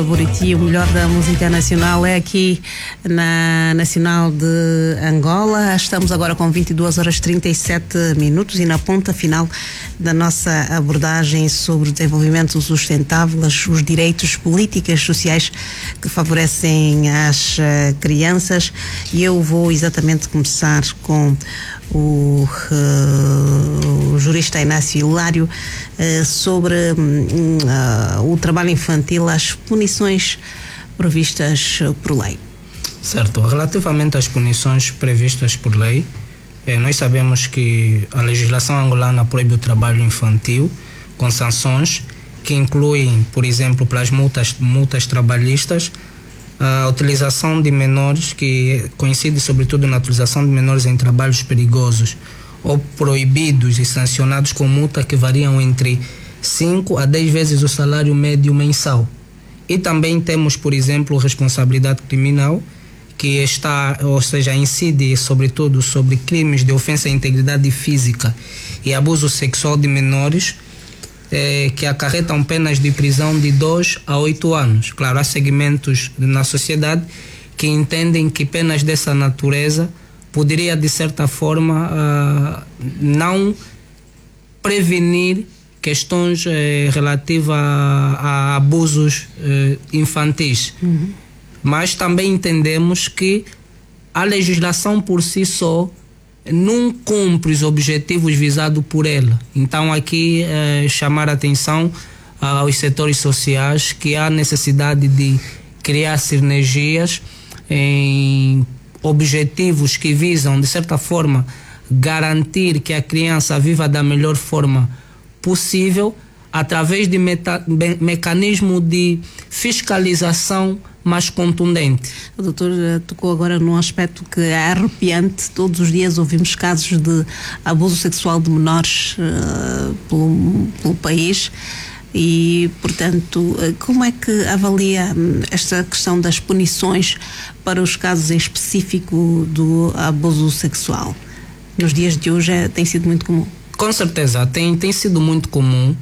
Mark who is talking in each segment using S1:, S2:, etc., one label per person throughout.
S1: Buriti, o melhor da música nacional é aqui na Nacional de Angola. Estamos agora com 22h37 e na ponta final da nossa abordagem sobre o desenvolvimento sustentável, os direitos, políticas sociais que favorecem as crianças. E eu vou exatamente começar com o jurista Inácio Hilário sobre o trabalho infantil, as punições previstas por lei.
S2: Certo. Relativamente às punições previstas por lei, nós sabemos que a legislação angolana proíbe o trabalho infantil com sanções que incluem, por exemplo, para as multas trabalhistas, a utilização de menores, que coincide sobretudo na utilização de menores em trabalhos perigosos ou proibidos e sancionados com multa que variam entre 5 a 10 vezes o salário médio mensal. E também temos, por exemplo, responsabilidade criminal, que está, ou seja, incide sobretudo sobre crimes de ofensa à integridade física e abuso sexual de menores, que acarretam penas de prisão de 2 a 8 anos. Claro, há segmentos na sociedade que entendem que penas dessa natureza poderia, de certa forma, não prevenir questões relativas a abusos infantis. Mas também entendemos que a legislação por si só não cumpre os objetivos visados por ela. Então aqui chamar a atenção aos setores sociais que há necessidade de criar sinergias em objetivos que visam, de certa forma, garantir que a criança viva da melhor forma possível através de mecanismo de fiscalização mais contundente.
S1: O doutor tocou agora num aspecto que é arrepiante. Todos os dias ouvimos casos de abuso sexual de menores pelo país e, portanto, como é que avalia esta questão das punições para os casos em específico do abuso sexual? Nos dias de hoje tem sido muito comum.
S2: Com certeza, tem sido muito comum.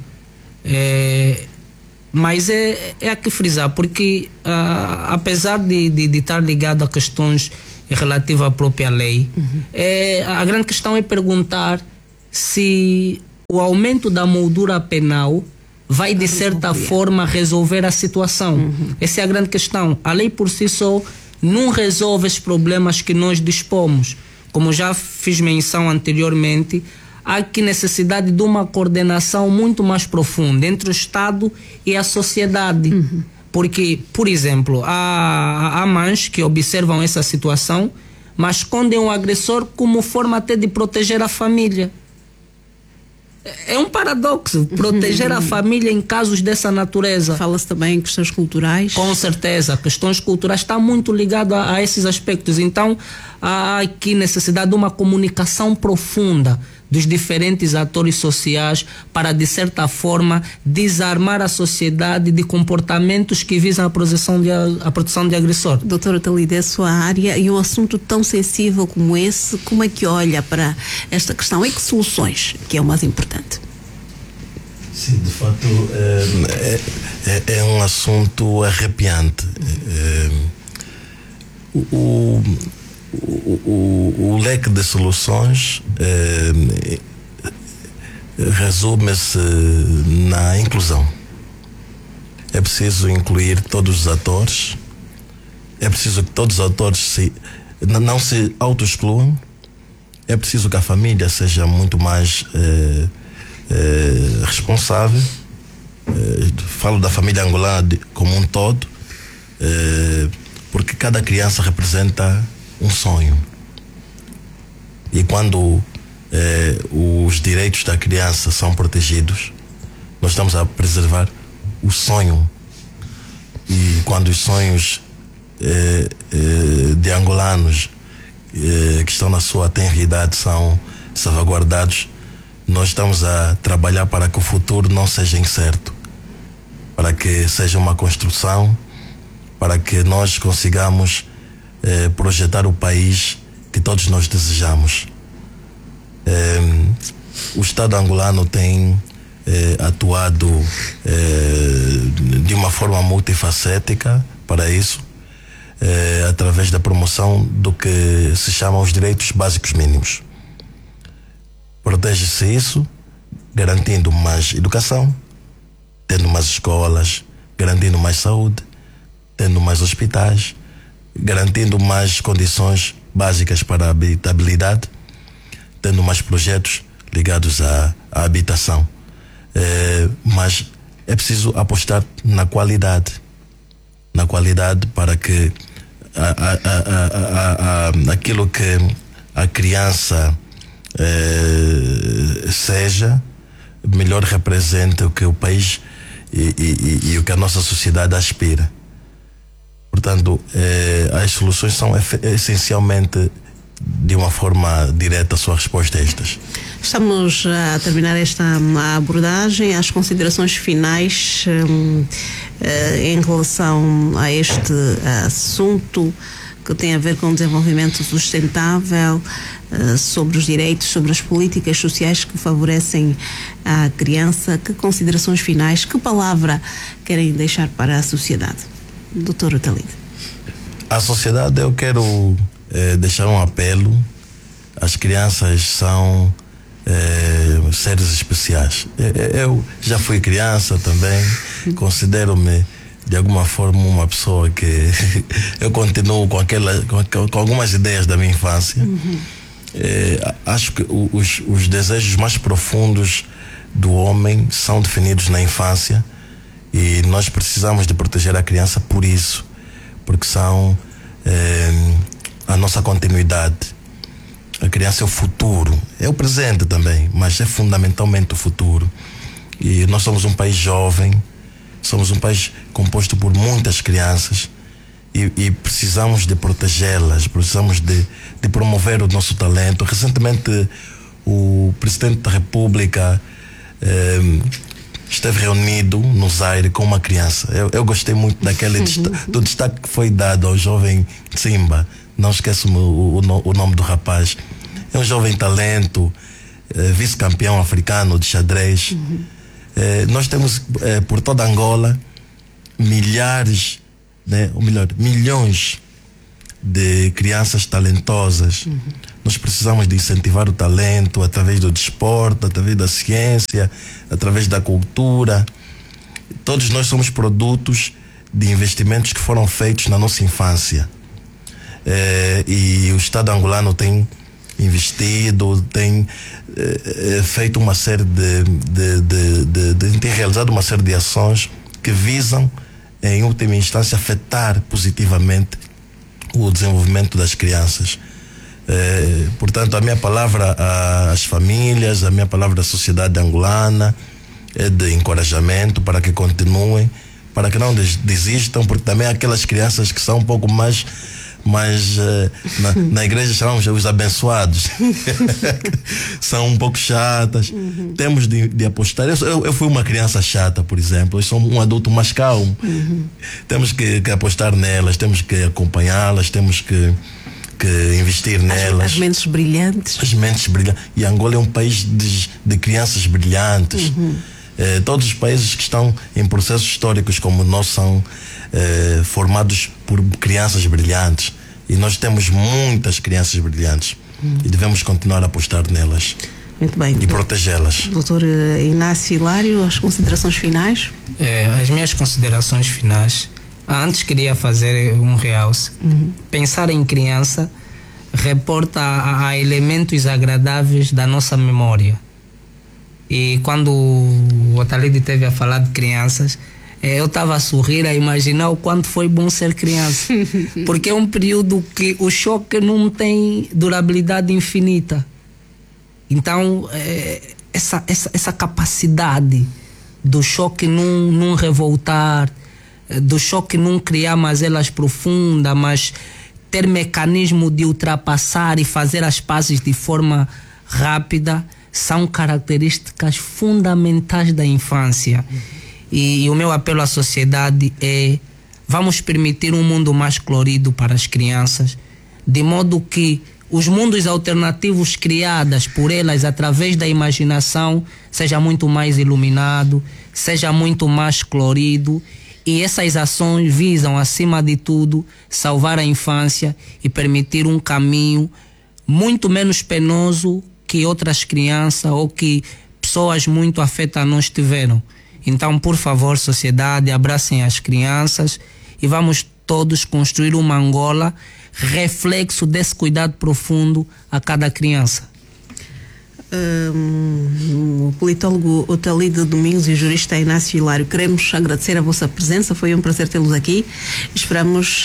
S2: Mas é a que frisar, porque apesar de estar ligado a questões relativas à própria lei, a grande questão é perguntar se o aumento da moldura penal vai, de certa forma, resolver a situação. Essa é a grande questão. A lei por si só não resolve os problemas que nós dispomos. Como já fiz menção anteriormente, há aqui necessidade de uma coordenação muito mais profunda entre o Estado e a sociedade. Porque, por exemplo, há mães que observam essa situação, mas escondem o agressor como forma até de proteger a família. É um paradoxo, proteger a família em casos dessa natureza.
S1: Fala-se também em questões culturais.
S2: Com certeza, questões culturais está muito ligado a esses aspectos. Então, há aqui necessidade de uma comunicação profunda dos diferentes atores sociais para, de certa forma, desarmar a sociedade de comportamentos que visam a proteção de agressor.
S1: Doutora Thalida, é a sua área e um assunto tão sensível como esse, como é que olha para esta questão e que soluções, que é o mais importante?
S3: Sim, de fato, é um assunto arrepiante. O leque de soluções resume-se na inclusão. É preciso incluir todos os atores, é preciso que todos os atores não se auto-excluam, é preciso que a família seja muito mais responsável. Falo da família angolana como um todo, porque cada criança representa um sonho. E quando os direitos da criança são protegidos, nós estamos a preservar o sonho. E quando os sonhos de angolanos que estão na sua tenra idade são salvaguardados, nós estamos a trabalhar para que o futuro não seja incerto, para que seja uma construção, para que nós consigamos projetar o país que todos nós desejamos. O Estado angolano tem atuado de uma forma multifacética para isso, através da promoção do que se chamam os direitos básicos mínimos. Protege-se isso, garantindo mais educação, tendo mais escolas, garantindo mais saúde, tendo mais hospitais, garantindo mais condições básicas para a habitabilidade, tendo mais projetos ligados à habitação. Mas é preciso apostar na qualidade para que aquilo que a criança seja, melhor represente o que o país e o que a nossa sociedade aspira. Portanto, as soluções são essencialmente, de uma forma direta, a sua resposta a estas.
S1: Estamos a terminar esta abordagem. As considerações finais em relação a este assunto que tem a ver com o desenvolvimento sustentável, sobre os direitos, sobre as políticas sociais que favorecem a criança. Que considerações finais, que palavra querem deixar para a sociedade? Doutor Otalide.
S3: À sociedade eu quero deixar um apelo. As crianças são seres especiais. Eu já fui criança também, considero-me de alguma forma uma pessoa que eu continuo com algumas ideias da minha infância. Acho que os desejos mais profundos do homem são definidos na infância, e nós precisamos de proteger a criança por isso, porque são a nossa continuidade. A criança é o futuro, é o presente também, mas é fundamentalmente o futuro. E nós somos um país jovem, somos um país composto por muitas crianças, e precisamos de protegê-las, precisamos de promover o nosso talento. Recentemente o Presidente da República esteve reunido no Zaire com uma criança. Eu gostei muito do destaque que foi dado ao jovem Simba. Não esqueço-me o nome do rapaz. É um jovem talento, vice-campeão africano de xadrez. Nós temos por toda Angola milhares, ou melhor, milhões de crianças talentosas. Nós precisamos de incentivar o talento através do desporto, através da ciência, através da cultura. Todos nós somos produtos de investimentos que foram feitos na nossa infância. E o Estado angolano tem investido, tem feito uma série tem realizado uma série de ações que visam, em última instância, afetar positivamente o desenvolvimento das crianças. Portanto, a minha palavra às famílias, a minha palavra à sociedade angolana é de encorajamento para que continuem, para que não desistam, porque também aquelas crianças que são um pouco mais na igreja chamamos os abençoados são um pouco chatas. Temos de apostar. Eu fui uma criança chata, por exemplo. Eu sou um adulto mais calmo. Temos que apostar nelas, temos que acompanhá-las, temos que investir nelas.
S1: As mentes brilhantes.
S3: E Angola é um país de crianças brilhantes. Todos os países que estão em processos históricos como o nosso são formados por crianças brilhantes, e nós temos muitas crianças brilhantes e devemos continuar a apostar nelas.
S1: Muito bem.
S3: E protegê-las.
S1: Doutor Inácio Hilário, as considerações finais?
S2: As minhas considerações finais, antes queria fazer um realce. Pensar em criança reporta a elementos agradáveis da nossa memória. E quando o Otalide teve a falar de crianças, eu estava a sorrir, a imaginar o quanto foi bom ser criança. Porque é um período que o choque não tem durabilidade infinita. Então, essa capacidade do choque não revoltar, do choque não criar mazelas profundas, mas ter mecanismo de ultrapassar e fazer as pazes de forma rápida, são características fundamentais da infância. E o meu apelo à sociedade é: vamos permitir um mundo mais colorido para as crianças, de modo que os mundos alternativos criados por elas através da imaginação seja muito mais iluminado, seja muito mais colorido, e essas ações visam, acima de tudo, salvar a infância e permitir um caminho muito menos penoso que outras crianças ou que pessoas muito afetas a nós tiveram. Então, por favor, sociedade, abracem as crianças e vamos todos construir uma Angola reflexo desse cuidado profundo a cada criança.
S1: O politólogo Otalide Domingos e o jurista Inácio Hilário, queremos agradecer a vossa presença, foi um prazer tê-los aqui. Esperamos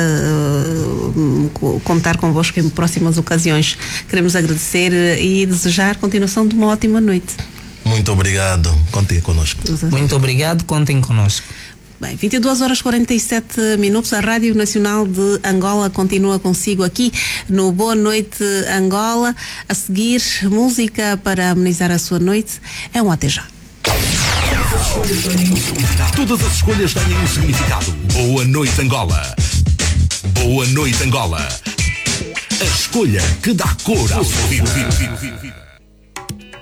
S1: contar convosco em próximas ocasiões. Queremos agradecer e desejar continuação de uma ótima noite.
S3: Muito obrigado, contem conosco.
S2: Muito obrigado, contem conosco.
S1: Bem, 22h47, a Rádio Nacional de Angola continua consigo aqui no Boa Noite Angola. A seguir, música para amenizar a sua noite. É um até já.
S4: Todas as escolhas têm um significado. Boa Noite Angola. Boa Noite Angola. A escolha que dá cor ao seu vida.